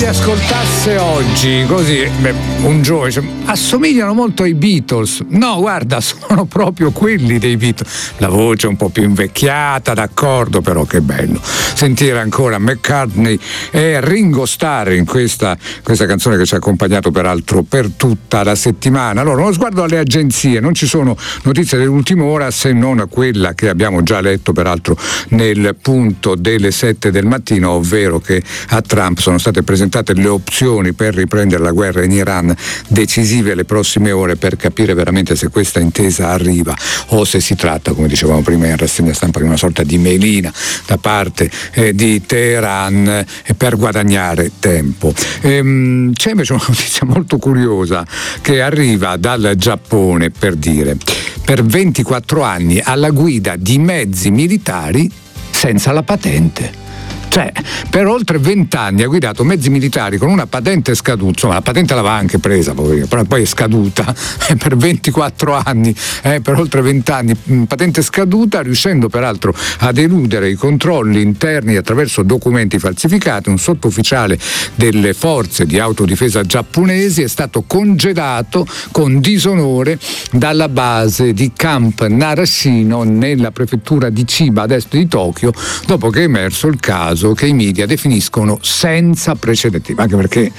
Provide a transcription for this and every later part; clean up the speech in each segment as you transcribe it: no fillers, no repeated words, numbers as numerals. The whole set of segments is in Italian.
ascoltasse oggi così un giovane, cioè, assomigliano molto ai Beatles. No, guarda, sono proprio quelli dei Beatles. La voce un po' più invecchiata, d'accordo, però che bello sentire ancora McCartney e Ringo Starr in questa canzone che ci ha accompagnato peraltro per tutta la settimana. Allora, uno sguardo alle agenzie, non ci sono notizie dell'ultima ora se non quella che abbiamo già letto peraltro nel punto delle 7 del mattino, ovvero che a Trump sono state presentate le opzioni per riprendere la guerra in Iran, decisive le prossime ore per capire veramente se questa intesa arriva o se si tratta, come dicevamo prima in rassegna stampa, di una sorta di melina da parte di Teheran per guadagnare tempo. C'è invece una notizia molto curiosa che arriva dal Giappone, per dire, per 24 anni alla guida di mezzi militari senza la patente. Cioè, per oltre 20 anni ha guidato mezzi militari con una patente scaduta, insomma la patente l'aveva anche presa, però poi è scaduta per 24 anni, per oltre 20 anni, patente scaduta, riuscendo peraltro ad eludere i controlli interni attraverso documenti falsificati. Un sottufficiale delle forze di autodifesa giapponesi è stato congedato con disonore dalla base di Camp Narashino nella prefettura di Chiba, ad est di Tokyo, dopo che è emerso il caso che i media definiscono senza precedenti, anche perché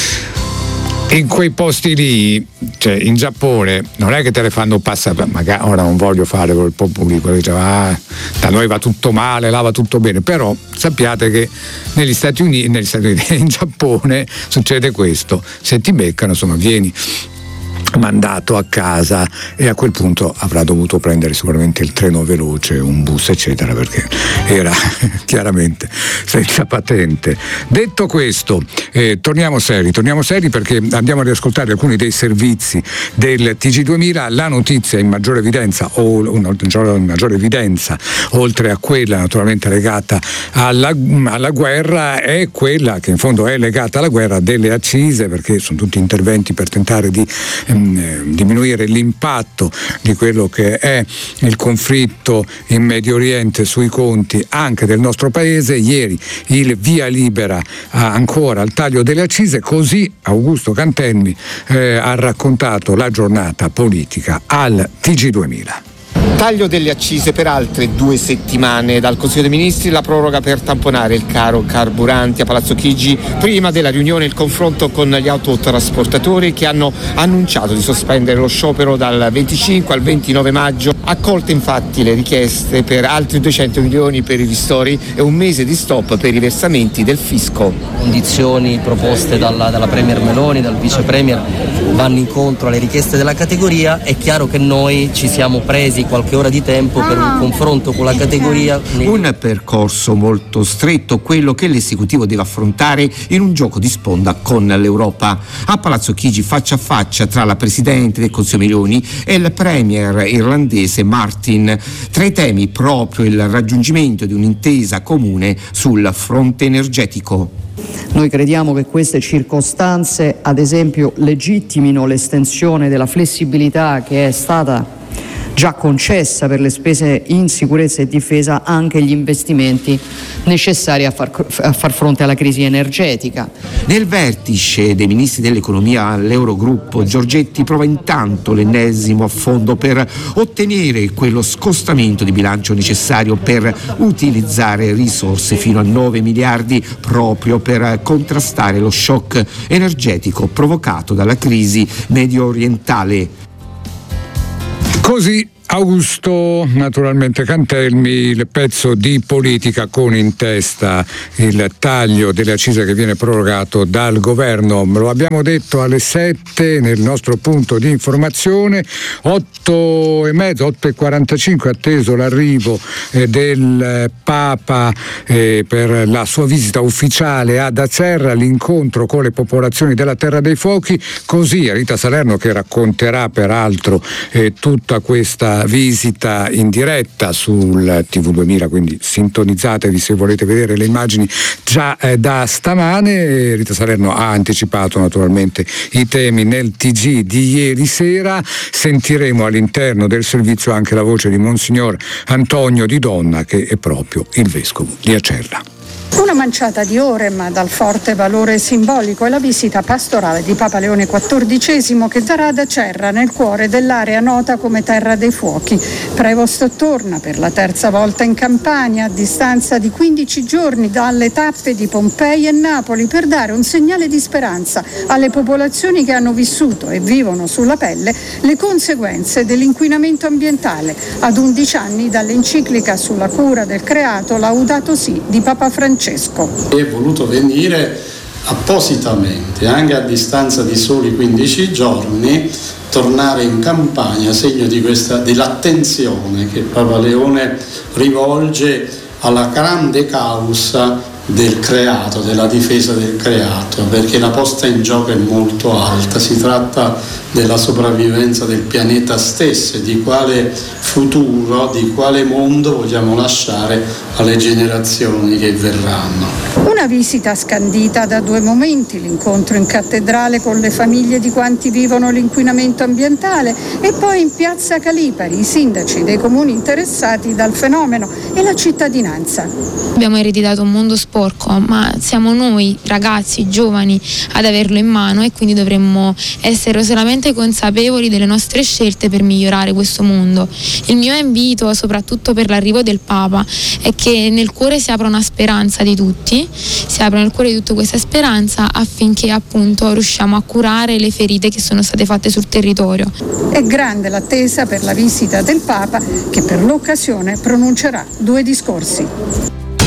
in quei posti lì, cioè in Giappone, non è che te le fanno passare, magari ora non voglio fare quel po' pubblico, dice, da noi va tutto male, là va tutto bene, però sappiate che negli Stati Uniti, in Giappone succede questo, se ti beccano, insomma, vieni mandato a casa e a quel punto avrà dovuto prendere sicuramente il treno veloce, un bus eccetera, perché era chiaramente senza patente. Detto questo, torniamo seri perché andiamo a riascoltare alcuni dei servizi del TG2000. La notizia in maggiore evidenza, oltre a quella naturalmente legata alla guerra, è quella che in fondo è legata alla guerra delle accise, perché sono tutti interventi per tentare di diminuire l'impatto di quello che è il conflitto in Medio Oriente sui conti anche del nostro paese. Ieri il via libera ancora al taglio delle accise, così Augusto Cantelmi ha raccontato la giornata politica al TG2000. Taglio delle accise per altre 2 settimane. Dal Consiglio dei Ministri la proroga per tamponare il caro carburanti a Palazzo Chigi. Prima della riunione il confronto con gli autotrasportatori che hanno annunciato di sospendere lo sciopero dal 25 al 29 maggio. Accolte infatti le richieste per altri 200 milioni per i ristori e un mese di stop per i versamenti del fisco. Condizioni proposte dalla Premier Meloni, dal Vice Premier, vanno incontro alle richieste della categoria. È chiaro che noi ci siamo presi qualche ora di tempo per un confronto con la categoria. Un percorso molto stretto, quello che l'esecutivo deve affrontare in un gioco di sponda con l'Europa. A Palazzo Chigi, faccia a faccia tra la Presidente del Consiglio Meloni e il Premier irlandese Martin. Tra i temi proprio il raggiungimento di un'intesa comune sul fronte energetico. Noi crediamo che queste circostanze, ad esempio, legittimino l'estensione della flessibilità che è stata già concessa per le spese in sicurezza e difesa anche agli investimenti necessari a far fronte alla crisi energetica. Nel vertice dei ministri dell'economia all'Eurogruppo, Giorgetti prova intanto l'ennesimo affondo per ottenere quello scostamento di bilancio necessario per utilizzare risorse fino a 9 miliardi proprio per contrastare lo shock energetico provocato dalla crisi medio orientale. Così Augusto naturalmente Cantelmi, il pezzo di politica con in testa il taglio delle accise che viene prorogato dal governo. Lo abbiamo detto alle 7 nel nostro punto di informazione. 8:45 atteso l'arrivo del Papa per la sua visita ufficiale ad Acerra, l'incontro con le popolazioni della Terra dei Fuochi. Così Rita Salerno, che racconterà peraltro tutta questa visita in diretta sul TV2000, quindi sintonizzatevi se volete vedere le immagini già da stamane. Rita Salerno ha anticipato naturalmente i temi nel TG di ieri sera. Sentiremo all'interno del servizio anche la voce di Monsignor Antonio Di Donna, che è proprio il vescovo di Acerra. Una manciata di ore, ma dal forte valore simbolico, è la visita pastorale di Papa Leone XIV che darà ad Acerra, nel cuore dell'area nota come Terra dei Fuochi. Prevost torna per la terza volta in Campania, a distanza di 15 giorni dalle tappe di Pompei e Napoli, per dare un segnale di speranza alle popolazioni che hanno vissuto e vivono sulla pelle le conseguenze dell'inquinamento ambientale, ad 11 anni dall'enciclica sulla cura del creato Laudato Si di Papa Francesco. È voluto venire appositamente, anche a distanza di soli 15 giorni, tornare in Campania, segno dell'attenzione che Papa Leone rivolge alla grande causa del creato, della difesa del creato, perché la posta in gioco è molto alta. Si tratta della sopravvivenza del pianeta stesso e di quale futuro, di quale mondo vogliamo lasciare alle generazioni che verranno. Una visita scandita da due momenti: l'incontro in cattedrale con le famiglie di quanti vivono l'inquinamento ambientale e poi in piazza Calipari i sindaci dei comuni interessati dal fenomeno e la cittadinanza. Abbiamo ereditato un mondo sporco, ma siamo noi ragazzi giovani ad averlo in mano, e quindi dovremmo essere solamente consapevoli delle nostre scelte per migliorare questo mondo. Il mio invito, soprattutto per l'arrivo del Papa, è che nel cuore si apra una speranza di tutti, si apra nel cuore di tutta questa speranza, affinché appunto riusciamo a curare le ferite che sono state fatte sul territorio. È grande l'attesa per la visita del Papa, che per l'occasione pronuncerà 2 discorsi.